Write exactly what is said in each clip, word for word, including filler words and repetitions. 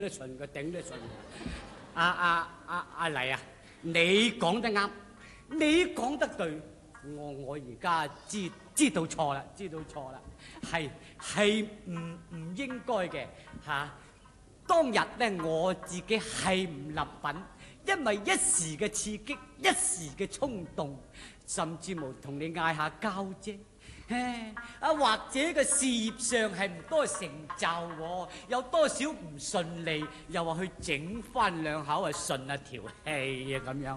得順嘅，頂得順。阿阿阿阿黎啊，你講得啱，你講得對。我我而家知知道錯啦，知道錯啦，係係唔唔應該嘅嚇。當日咧，我自己係唔立品，因為一時嘅刺激，一時嘅衝動，甚至乎同你嗌下交啫。啊，或者個事業上係唔多成就，有多少唔順利，又話去整翻兩口啊，順下條氣啊咁樣。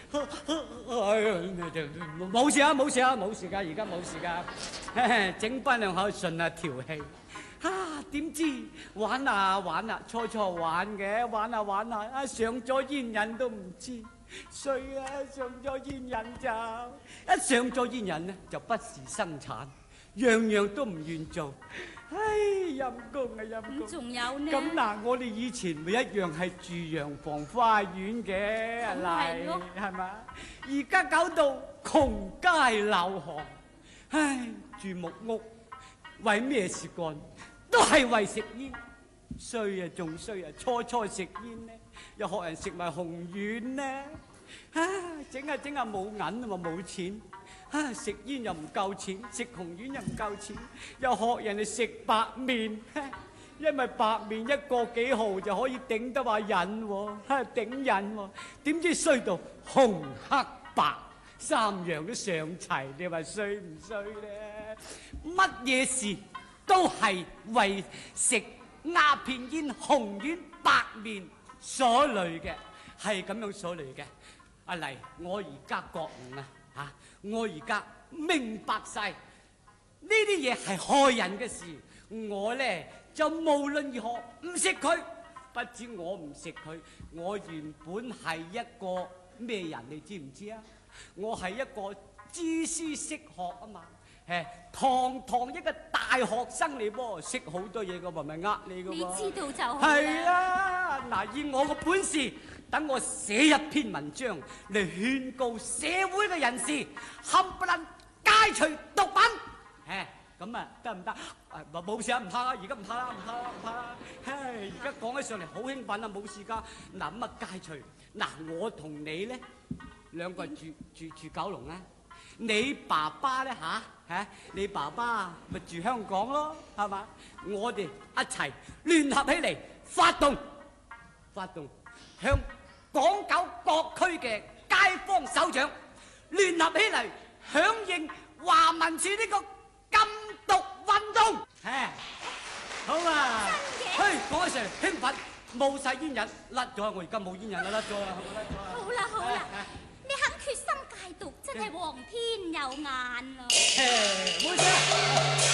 冇事啊，冇事啊，冇事噶，而家冇事噶，整翻兩口順下條氣。啊，點知玩啊玩啊，初初玩嘅，玩啊玩啊，啊上咗煙癮都唔知。衰啊！上咗煙癮就一上咗煙癮呢，就不時生產，樣樣都唔願做。唉，陰公啊陰公！ 咁仲有呢？ 咁嗱，我哋以前咪一樣係住洋房花園嘅，阿麗係嘛？而家搞到窮街陋巷，唉，住木屋，為咩事幹？都係為食煙。衰啊，仲衰啊！初初食煙呢，又學人食埋紅丸呢，啊，整下整下冇銀啊嘛，冇錢，啊，食煙又唔夠錢，食紅丸又唔夠錢，又學人哋食白麵，因為白麵一個幾毫就可以頂得話癮喎，啊，頂癮喎，點知衰到紅黑白三樣都上齊，你話衰唔衰咧？乜嘢事都係為食鴉片煙、紅丸、白面所累嘅，係咁樣所累嘅。阿黎，我而家覺悟啦，嚇、啊！我而家明白晒呢啲嘢係害人嘅事。我咧就無論如何唔食佢，不止我唔食佢，我原本係一個咩人，你知唔知啊？我係一個知書識學啊嘛。誒，堂堂一個大學生嚟噃，識好多嘢噶喎，咪呃你噶喎。 你知道就好。係啊，嗱，以我個本事，等我寫一篇文章嚟勸告社會嘅人士，冚唪唥戒除毒品。誒，咁啊得唔得？誒，冇事啊，唔怕啦，而家唔怕啦，唔怕啦，唔怕啦。唉，而家講起上嚟好興奮啊，冇事噶。嗱咁啊戒除，嗱我同你咧兩個住住住九龍啊。你爸爸咧吓吓，你爸爸咪住香港咯，係嘛？我哋一齊聯合起嚟發動，發動向港九各區嘅街坊首長聯合起嚟響應華民署呢個禁毒運動。誒，好啊！嘿，講起上嚟興奮，冇晒煙癮，甩咗，我而家冇煙癮啦，甩咗啦，甩咗啦。 好啦好啦。你肯決心戒毒，真係皇天有眼啊！ 冇事。